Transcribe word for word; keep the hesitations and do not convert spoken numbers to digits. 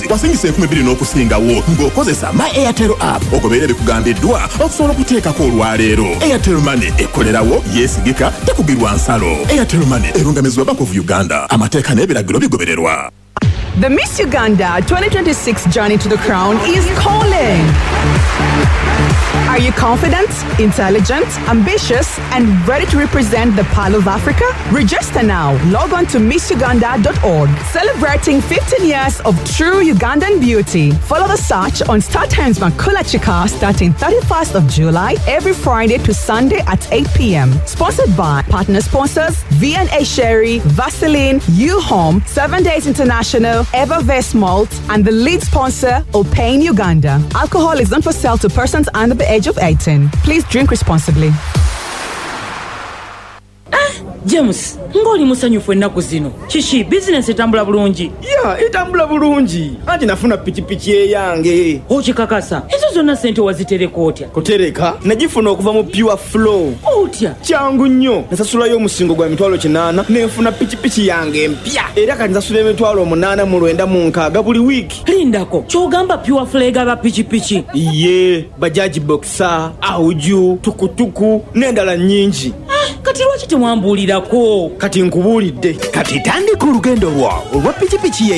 wasingisa enkumi bbiri n'okusingawo ng'okozesa My Airtel app ogoberera bikugambiddwa okusobola okuteekako olwaleero. Airtel Money ekolerawo yeesigika tekugirwa nsalo. Airtel Money erungamizibwa Bank of Uganda. Amateeka n'ebiragiro bigobererwa. The Miss Uganda twenty twenty-six journey to the crown is calling. Are you confident, intelligent, ambitious, and ready to represent the Pearl of Africa? Register now. Log on to miss uganda dot org. Celebrating fifteen years of true Ugandan beauty. Follow the search on Star Times Makula Chika starting thirty-first of July every Friday to Sunday at eight p.m. Sponsored by partner sponsors V and A Sherry, Vaseline, U-Home, Seven Days International, Evervest Malt, and the lead sponsor, Opain Uganda. Alcohol is not for sale to persons under the age of eighteen. Please drink responsibly. James, ngoli musanyufu ennaku zino. Chichi, business etambula bulungi. Ya, etambula bulungi. Ati nafuna pichipichi eyange. Okikakasa. Ezo zonna sente wazitereka otya? Kutereka, nagifuna okuva mu Pure Flow. Otya? Kyangu nnyo. Nasasulayo omusingo gwa emitwalo kinaana nenfuna pichipichi yange empya. Era kati nsasula emitwalo munaana mu lwenda mu nkaaga buli wiiki. Lindako, kyogamba Pure Flow egaba pichipichi. Iye, bajaji boxer, auju, tukutuku, n'endala nnyingi. Kati lwaki temwambuulirako? Kati nkubuulidde. Kati tandika olugendo lwawe olwa pichipichi ye